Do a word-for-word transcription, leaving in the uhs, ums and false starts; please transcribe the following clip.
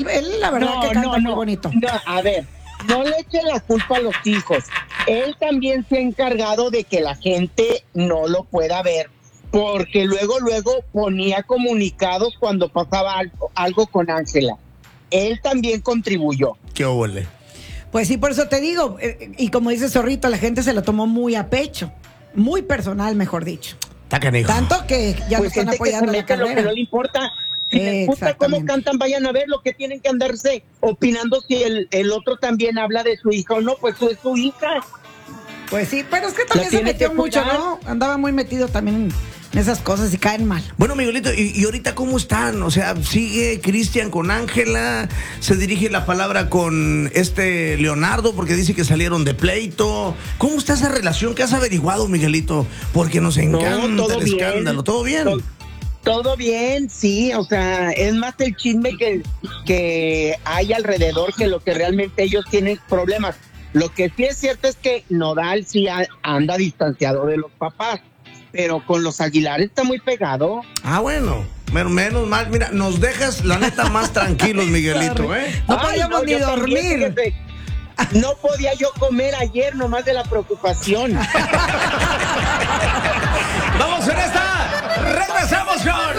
él la verdad No, que canta no, muy no, bonito. no, a ver, no le eche la culpa a los hijos. Él también se ha encargado de que la gente no lo pueda ver, porque luego, luego ponía comunicados cuando pasaba algo, algo con Ángela. Él también contribuyó. Qué óvole. Pues sí, por eso te digo, eh, y como dice Zorrito, la gente se lo tomó muy a pecho, muy personal, mejor dicho. Está canijo. Tanto que ya no Pues están gente que se apoyando la mete en lo que carrera. no le importa. Si les gusta cómo Exactamente. cantan, vayan a ver lo que tienen que andarse opinando si el, el otro también habla de su hija o no, pues es su hija. Pues sí, pero es que también La se tiene metió que mucho, cuidar. ¿no? Andaba muy metido también en esas cosas y caen mal. Bueno, Miguelito, ¿y, y ahorita cómo están? O sea, sigue Cristian con Ángela, se dirige la palabra con este Leonardo porque dice que salieron de pleito. ¿Cómo está esa relación? ¿Qué has averiguado, Miguelito? Porque nos encanta No, todo el bien. escándalo. ¿Todo bien? To- Todo bien, sí, o sea, es más el chisme que, que hay alrededor que lo que realmente ellos tienen problemas. Lo que sí es cierto es que Nodal sí a- anda distanciado de los papás, pero con los Aguilar está muy pegado. Ah, bueno. Men- menos mal, mira, nos dejas la neta más tranquilos, Miguelito, ¿eh? No Ay, podíamos ni yo también, dormir. fíjese, no podía yo comer ayer nomás de la preocupación. Vamos en esta. Regresamos con